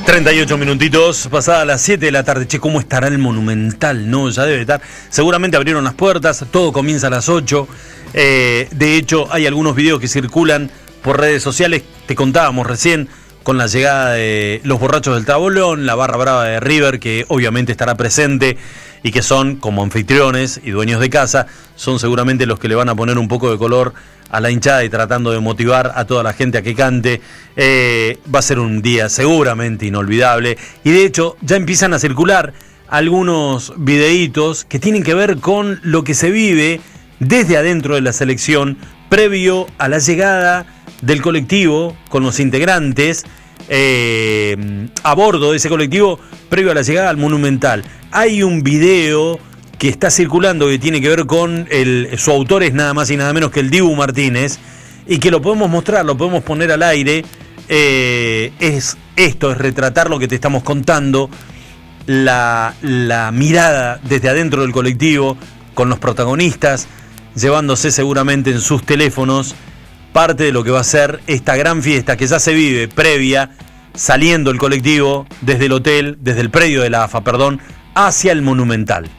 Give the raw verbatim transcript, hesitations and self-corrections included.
treinta y ocho minutitos, pasada las siete de la tarde. Che, ¿cómo estará el Monumental? No, ya debe estar. Seguramente abrieron las puertas, todo comienza a las ocho. Eh, de hecho, hay algunos videos que circulan por redes sociales. Te contábamos recién con la llegada de los borrachos del Tabolón, la barra brava de River, que obviamente estará presente y que son, como anfitriones y dueños de casa, son seguramente los que le van a poner un poco de color a la hinchada y tratando de motivar a toda la gente a que cante. Eh, va a ser un día seguramente inolvidable y de hecho ya empiezan a circular algunos videitos que tienen que ver con lo que se vive desde adentro de la selección previo a la llegada del colectivo con los integrantes eh, a bordo de ese colectivo previo a la llegada al Monumental. Hay un video que está circulando que tiene que ver con el, su autor es nada más y nada menos que el Dibu Martínez, y que lo podemos mostrar, lo podemos poner al aire. Eh, es esto, es retratar lo que te estamos contando, la, la mirada desde adentro del colectivo, con los protagonistas, llevándose seguramente en sus teléfonos parte de lo que va a ser esta gran fiesta que ya se vive previa, saliendo el colectivo desde el hotel, desde el predio de la A F A, perdón, hacia el Monumental.